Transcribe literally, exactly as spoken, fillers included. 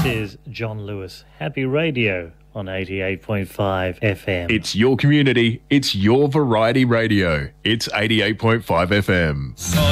This is John Lewis. Happy Radio on eighty-eight point five F M. It's your community. It's your variety radio. It's eighty-eight point five F M.